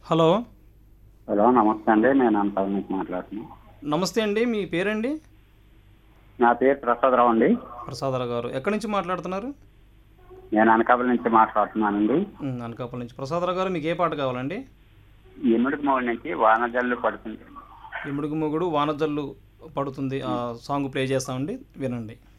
Hello. Hello నమస్తే అండి. నేను అనకాపల్లి నుంచి మాట్లాడుతున్నాను. నమస్తే అండి. మీ పేరండి? నా పేరు ప్రసాదరావు అండి. ప్రసాదరావు గారు. ఎక్కడి నుంచి మాట్లాడుతున్నారు? నేను అనకాపల్లి నుంచి మాట్లాడుతున్నానండి. అనకాపల్లి నుంచి. ప్రసాదరావు గారు, మీకు ఏ పాట కావాలండి? ఎముడికి మోడి నుంచి వానజల్లు పడుతుంది. ఎముడుగు మొగుడు వానజల్లు పడుతుంది ఆ సాంగ్ ప్లే చేస్తామండి, వినండి.